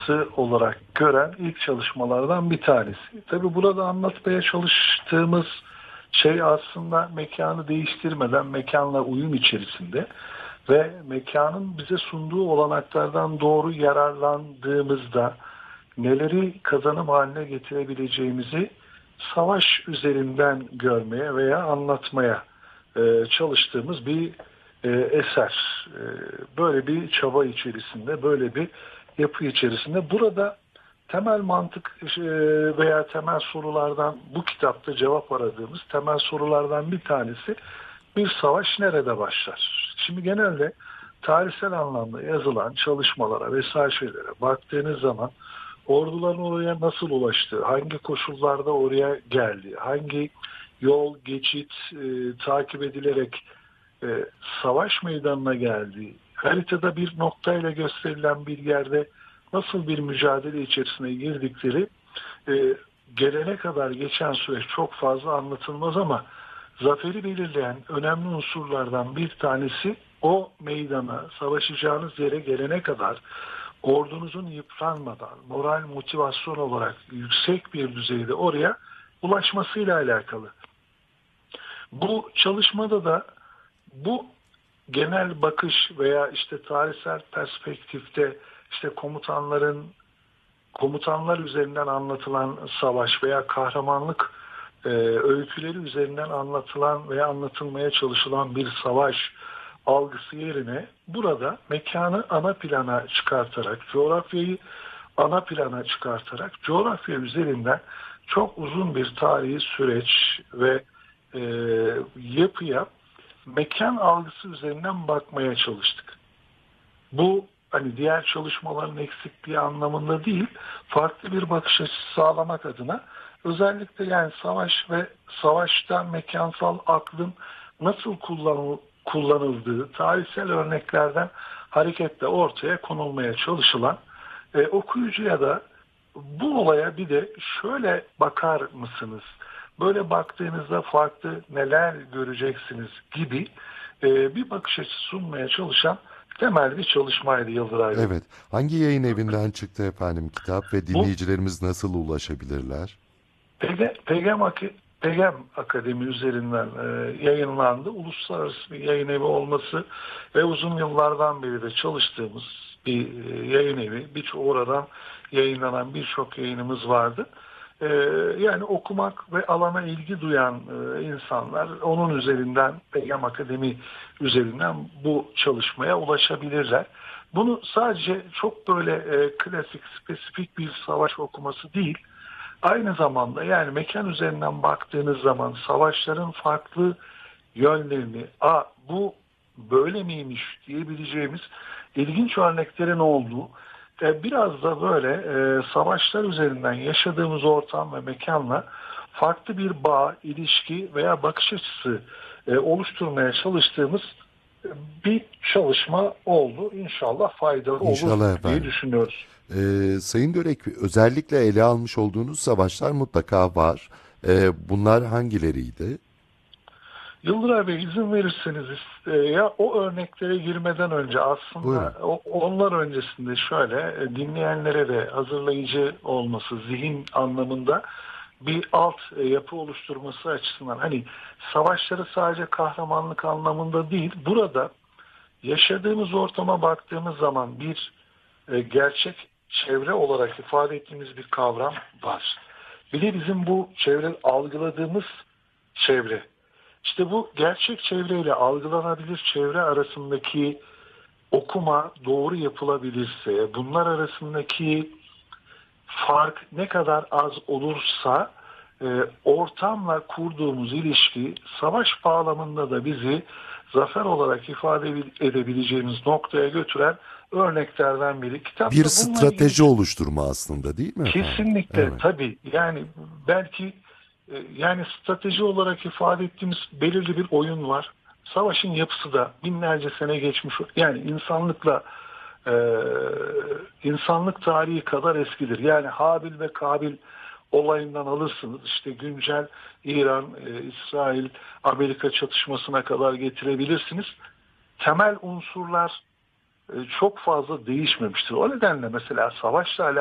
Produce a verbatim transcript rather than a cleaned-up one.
olarak gören ilk çalışmalardan bir tanesi. Tabii burada anlatmaya çalıştığımız şey aslında mekanı değiştirmeden mekanla uyum içerisinde ve mekanın bize sunduğu olanaklardan doğru yararlandığımızda neleri kazanım haline getirebileceğimizi savaş üzerinden görmeye veya anlatmaya e, çalıştığımız bir e, eser. E, böyle bir çaba içerisinde, böyle bir yapı içerisinde. Burada temel mantık e, veya temel sorulardan, bu kitapta cevap aradığımız temel sorulardan bir tanesi, bir savaş nerede başlar? Şimdi genelde tarihsel anlamda yazılan çalışmalara vesaire şeylere baktığınız zaman orduların oraya nasıl ulaştığı, hangi koşullarda oraya geldi, hangi yol, geçit e, takip edilerek e, savaş meydanına geldi, haritada bir noktayla gösterilen bir yerde nasıl bir mücadele içerisine girdikleri e, gelene kadar geçen süreç çok fazla anlatılmaz ama zaferi belirleyen önemli unsurlardan bir tanesi o meydana, savaşacağınız yere gelene kadar ordunuzun yıpranmadan, moral motivasyon olarak yüksek bir düzeyde oraya ulaşmasıyla alakalı. Bu çalışmada da bu genel bakış veya işte tarihsel perspektifte işte komutanların komutanlar üzerinden anlatılan savaş veya kahramanlık e, öyküleri üzerinden anlatılan veya anlatılmaya çalışılan bir savaş algısı yerine burada mekanı ana plana çıkartarak, coğrafyayı ana plana çıkartarak coğrafya üzerinden çok uzun bir tarihi süreç ve e, yapıya mekan algısı üzerinden bakmaya çalıştık. Bu hani diğer çalışmaların eksikliği anlamında değil, farklı bir bakış açısı sağlamak adına özellikle yani savaş ve savaşta mekansal aklın nasıl kullanıl kullanıldığı tarihsel örneklerden hareketle ortaya konulmaya çalışılan e, okuyucuya da bu olaya bir de şöyle bakar mısınız? Böyle baktığınızda farklı neler göreceksiniz gibi e, bir bakış açısı sunmaya çalışan temel bir çalışmaydı Yıldıray Bey. Evet. Hangi yayın evinden çıktı efendim kitap ve Bu dinleyicilerimiz nasıl ulaşabilirler? Pege- Pegem, Ak- Pegem Akademi üzerinden e, yayınlandı. Uluslararası bir yayın evi olması ve uzun yıllardan beri de çalıştığımız bir e, yayın evi. Birçok oradan yayınlanan birçok yayınımız vardı. E, yani okumak ve alana ilgi duyan e, insanlar onun üzerinden, Pegem Akademi üzerinden bu çalışmaya ulaşabilirler. Bunu sadece çok böyle e, klasik, spesifik bir savaş okuması değil, aynı zamanda yani mekan üzerinden baktığınız zaman savaşların farklı yönlerini, a bu böyle miymiş diyebileceğimiz ilginç örneklerin olduğu, e, biraz da böyle e, savaşlar üzerinden yaşadığımız ortam ve mekanla farklı bir bağ, ilişki veya bakış açısı e, oluşturmaya çalıştığımız e, bir çalışma oldu. İnşallah faydalı olur İnşallah diye efendim. düşünüyoruz. Ee, Sayın Dörek, özellikle ele almış olduğunuz savaşlar mutlaka var. Ee, bunlar hangileriydi? Yıldıray Bey izin verirseniz e, ya o örneklere girmeden önce Buyurun. aslında o- onlar öncesinde şöyle e, dinleyenlere de hazırlayıcı olması zihin anlamında bir alt e, yapı oluşturması açısından hani savaşları sadece kahramanlık anlamında değil, burada yaşadığımız ortama baktığımız zaman bir e, gerçek çevre olarak ifade ettiğimiz bir kavram var. Bir de bizim bu çevre algıladığımız çevre. İşte bu gerçek çevreyle algılanabilir çevre arasındaki okuma doğru yapılabilirse, bunlar arasındaki fark ne kadar az olursa e, ortamla kurduğumuz ilişki savaş bağlamında da bizi zafer olarak ifade edebileceğimiz noktaya götüren örneklerden biri. Bir Kitapta bununla ilgili strateji oluşturma aslında, değil mi efendim? kesinlikle Evet. tabii yani belki e, yani strateji olarak ifade ettiğimiz belirli bir oyun var. Savaşın yapısı da binlerce sene geçmiş. Yani insanlıkla e, insanlık tarihi kadar eskidir. Yani Habil ve Kabil olayından alırsınız. İşte güncel İran, e, İsrail, Amerika çatışmasına kadar getirebilirsiniz. Temel unsurlar çok fazla değişmemiştir. O nedenle mesela savaşla